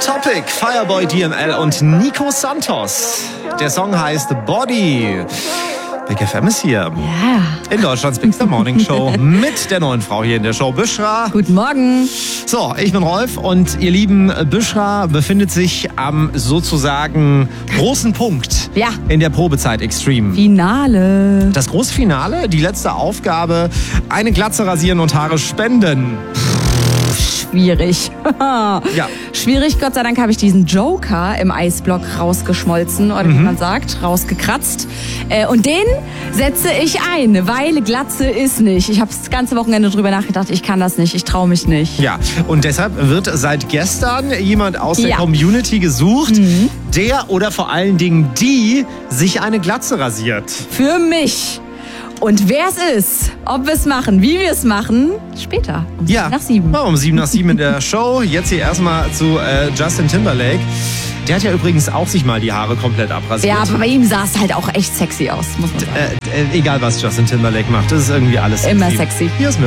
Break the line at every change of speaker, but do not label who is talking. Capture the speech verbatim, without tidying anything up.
Topic, Fireboy D M L und Nico Santos. Der Song heißt Body. Big F M ist hier.
Ja.
In Deutschlands Big Morning Show mit der neuen Frau hier in der Show, Büschra.
Guten Morgen.
So, ich bin Rolf und ihr lieben, Büschra befindet sich am sozusagen großen Punkt
Ja.
in der Probezeit Extreme.
Finale.
Das große Finale, die letzte Aufgabe, eine Glatze rasieren und Haare spenden.
Schwierig.
Ja.
Schwierig, Gott sei Dank habe ich diesen Joker im Eisblock rausgeschmolzen, oder wie
Mhm.
man sagt, rausgekratzt. Äh, und den setze ich ein, weil Glatze ist nicht. Ich habe das ganze Wochenende drüber nachgedacht, ich kann das nicht, ich traue mich nicht.
Ja, und deshalb wird seit gestern jemand aus der
Ja.
Community gesucht, der oder vor allen Dingen die sich eine Glatze rasiert.
Für mich. Und wer es ist, ob wir es machen, wie wir es machen, später. Um
Ja,
nach sieben.
Oh, um sieben nach sieben in der Show. Jetzt hier erstmal zu äh, Justin Timberlake. Der hat ja übrigens auch sich mal die Haare komplett abrasiert.
Ja, aber bei ihm sah es halt auch echt sexy aus, muss man sagen.
Äh, äh, egal was Justin Timberlake macht, das ist irgendwie alles sexy.
Immer sexy.
Hier ist